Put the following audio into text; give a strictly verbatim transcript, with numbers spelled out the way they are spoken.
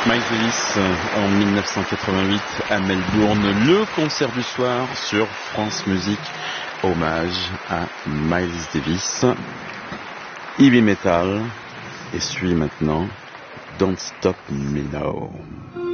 Miles Davis en mille neuf cent quatre-vingt-huit à Melbourne, le concert du soir sur France Musique, hommage à Miles Davis. Heavy Metal et suit maintenant Don't Stop Me Now.